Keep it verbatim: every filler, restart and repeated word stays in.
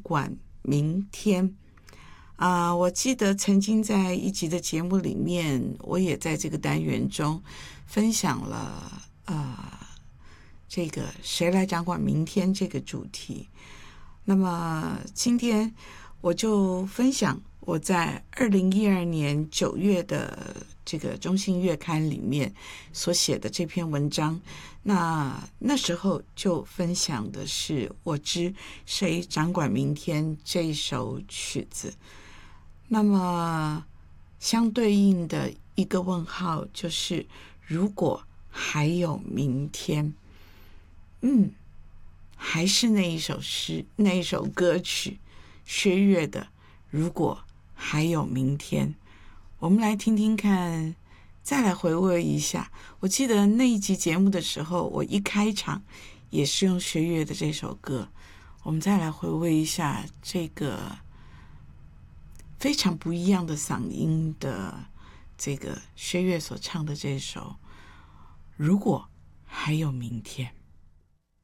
管明天。啊、呃，我记得曾经在一集的节目里面，我也在这个单元中分享了呃这个谁来掌管明天这个主题。那么今天我就分享我在二零一二年九月的这个中信月刊里面所写的这篇文章。那那时候就分享的是我知谁掌管明天这首曲子。那么相对应的一个问号就是如果还有明天。嗯，还是那一首诗，那一首歌曲，薛岳的如果还有明天。我们来听听看，再来回味一下。我记得那一集节目的时候，我一开场也是用薛岳的这首歌。我们再来回味一下这个非常不一样的嗓音的这个薛岳所唱的这首如果还有明天。